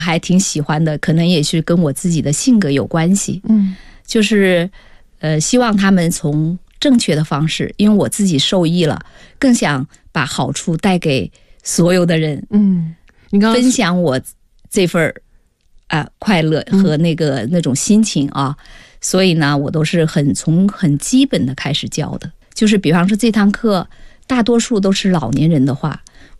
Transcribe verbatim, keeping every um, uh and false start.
还挺喜欢的，可能也是跟我自己的性格有关系。 嗯， 就是呃，希望他们从正确的方式，因为我自己受益了，更想把好处带给所有的人。 嗯，你刚刚分享我这份儿啊快乐和那个、嗯、那种心情啊，所以呢，我都是很从很基本的开始教的。就是比方说这堂课，大多数都是老年人的话，